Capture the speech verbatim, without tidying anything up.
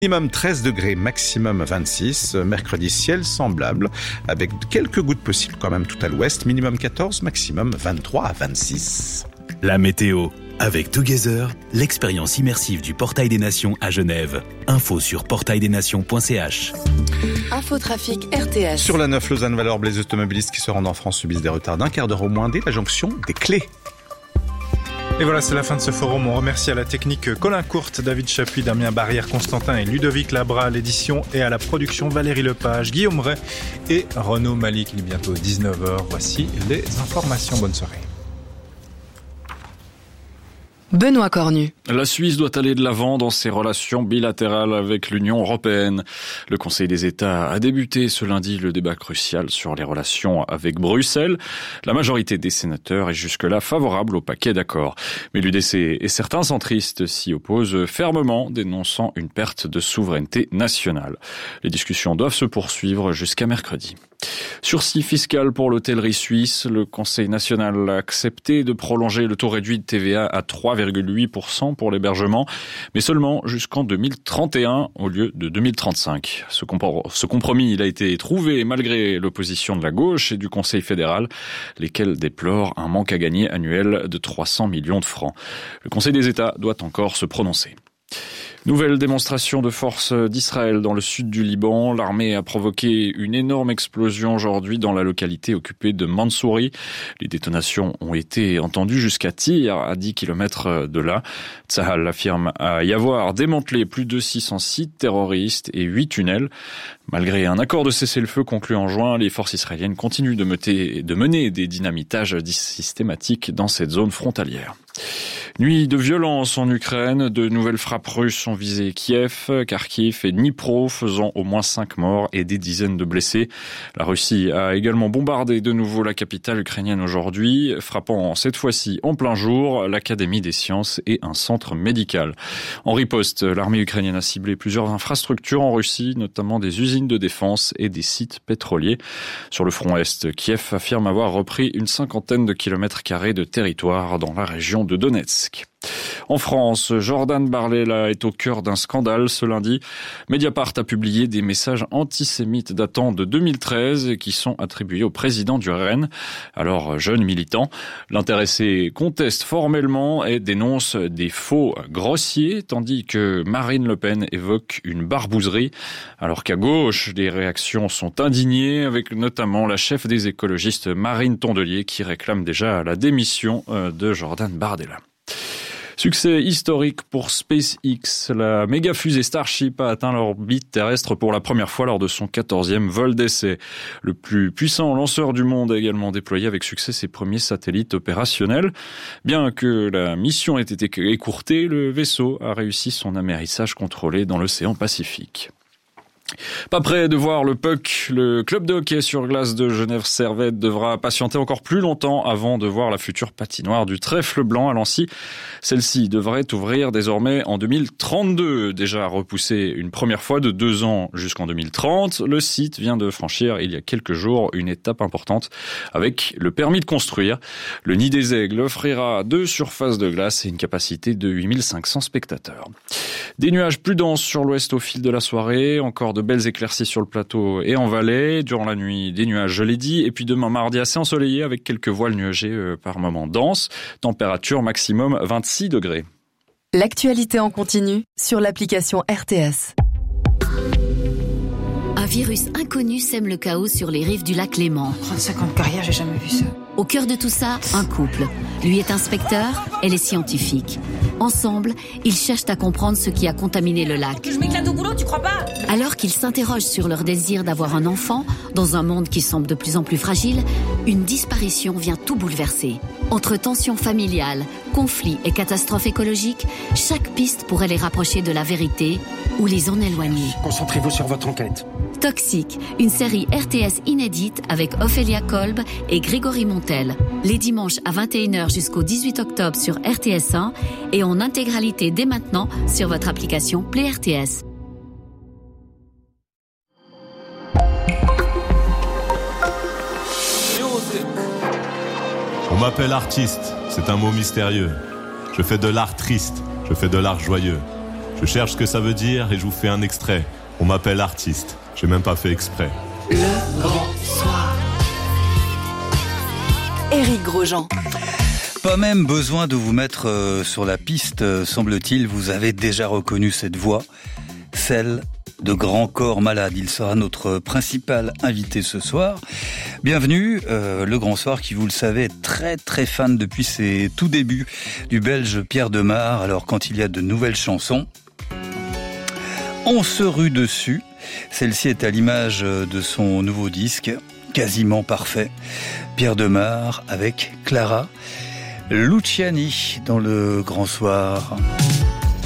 Minimum treize degrés, maximum vingt-six. Mercredi, ciel semblable, avec quelques gouttes possibles quand même tout à l'ouest. Minimum quatorze, maximum vingt-trois à vingt-six. La météo. Avec Together, l'expérience immersive du Portail des Nations à Genève. Info sur portail des nations point c h. Infotrafic R T S. Sur la neuf Lausanne-Valorbe, les automobilistes qui se rendent en France subissent des retards d'un quart d'heure au moins dès la jonction des Clés. Et voilà, c'est la fin de ce forum. On remercie à la technique Colin Courte, David Chapuis, Damien Barrière, Constantin et Ludovic Labra à l'édition et à la production Valérie Lepage, Guillaume Ray et Renaud Malik. Il est bientôt dix-neuf heures. Voici les informations. Bonne soirée. Benoît Cornu. La Suisse doit aller de l'avant dans ses relations bilatérales avec l'Union européenne. Le Conseil des États a débuté ce lundi le débat crucial sur les relations avec Bruxelles. La majorité des sénateurs est jusque-là favorable au paquet d'accords. Mais l'U D C et certains centristes s'y opposent fermement, dénonçant une perte de souveraineté nationale. Les discussions doivent se poursuivre jusqu'à mercredi. Sursis fiscal pour l'hôtellerie suisse. Le Conseil national a accepté de prolonger le taux réduit de T V A à trois virgule huit pour cent pour l'hébergement, mais seulement jusqu'en deux mille trente et un au lieu de deux mille trente-cinq. Ce, compor- ce compromis il a été trouvé malgré l'opposition de la gauche et du Conseil fédéral, lesquels déplorent un manque à gagner annuel de trois cents millions de francs. Le Conseil des États doit encore se prononcer. Nouvelle démonstration de force d'Israël dans le sud du Liban. L'armée a provoqué une énorme explosion aujourd'hui dans la localité occupée de Mansouri. Les détonations ont été entendues jusqu'à Tyr, à dix kilomètres de là. Tsahal affirme à y avoir démantelé plus de six cents sites terroristes et huit tunnels. Malgré un accord de cessez-le-feu conclu en juin, les forces israéliennes continuent de, meter, de mener des dynamitages systématiques dans cette zone frontalière. Nuit de violence en Ukraine, de nouvelles frappes russes ont visé Kiev, Kharkiv et Dnipro, faisant au moins cinq morts et des dizaines de blessés. La Russie a également bombardé de nouveau la capitale ukrainienne aujourd'hui, frappant cette fois-ci en plein jour l'Académie des sciences et un centre médical. En riposte, l'armée ukrainienne a ciblé plusieurs infrastructures en Russie, notamment des usines de défense et des sites pétroliers. Sur le front est, Kiev affirme avoir repris une cinquantaine de kilomètres carrés de territoire dans la région de Donetsk. En France, Jordan Bardella est au cœur d'un scandale ce lundi. Mediapart a publié des messages antisémites datant de deux mille treize qui sont attribués au président du R N, alors jeune militant. L'intéressé conteste formellement et dénonce des faux grossiers, tandis que Marine Le Pen évoque une barbouzerie. Alors qu'à gauche, les réactions sont indignées, avec notamment la chef des écologistes Marine Tondelier qui réclame déjà la démission de Jordan Bardella. Succès historique pour SpaceX. La méga fusée Starship a atteint l'orbite terrestre pour la première fois lors de son quatorzième vol d'essai. Le plus puissant lanceur du monde a également déployé avec succès ses premiers satellites opérationnels. Bien que la mission ait été écourtée, le vaisseau a réussi son amérissage contrôlé dans l'océan Pacifique. Pas prêt de voir le puck, le club de hockey sur glace de Genève Servette devra patienter encore plus longtemps avant de voir la future patinoire du Trèfle Blanc à Lancy. Celle-ci devrait ouvrir désormais en deux mille trente-deux. Déjà repoussé une première fois de deux ans jusqu'en deux mille trente, le site vient de franchir il y a quelques jours une étape importante avec le permis de construire. Le Nid des Aigles offrira deux surfaces de glace et une capacité de huit mille cinq cents spectateurs. Des nuages plus denses sur l'ouest au fil de la soirée, encore de belles éclaircies sur le plateau et en vallée. Durant la nuit, des nuages, je l'ai dit. Et puis demain mardi, assez ensoleillé avec quelques voiles nuagées euh, par moments denses. Température maximum vingt-six degrés. L'actualité en continu sur l'application R T S. Un virus inconnu sème le chaos sur les rives du lac Léman. trente-cinq ans de carrière, j'ai jamais vu ça. Au cœur de tout ça, un couple. Lui est inspecteur, elle est scientifique. Ensemble, ils cherchent à comprendre ce qui a contaminé le lac. Je m'éclate au boulot, tu crois pas? Alors qu'ils s'interrogent sur leur désir d'avoir un enfant, dans un monde qui semble de plus en plus fragile, une disparition vient tout bouleverser. Entre tensions familiales, conflits et catastrophes écologiques, chaque piste pourrait les rapprocher de la vérité ou les en éloigner. Concentrez-vous sur votre enquête. Toxique, une série R T S inédite avec Ophélia Kolb et Grégory Montel. Les dimanches à vingt et une heures jusqu'au dix-huit octobre sur R T S un et en intégralité dès maintenant sur votre application Play R T S. On m'appelle artiste, c'est un mot mystérieux. Je fais de l'art triste, je fais de l'art joyeux. Je cherche ce que ça veut dire et je vous fais un extrait. On m'appelle artiste, j'ai même pas fait exprès. Le Grand Soir. Éric Grosjean. Pas même besoin de vous mettre euh, sur la piste, euh, semble-t-il, vous avez déjà reconnu cette voix, celle de Grand Corps Malade. Il sera notre principal invité ce soir. Bienvenue, euh, le Grand Soir qui, vous le savez, est très très fan depuis ses tout débuts du Belge Pierre Demar. Alors quand il y a de nouvelles chansons, on se rue dessus. Celle-ci est à l'image de son nouveau disque, quasiment parfait. Pierre Demar avec Clara Luciani dans le Grand Soir.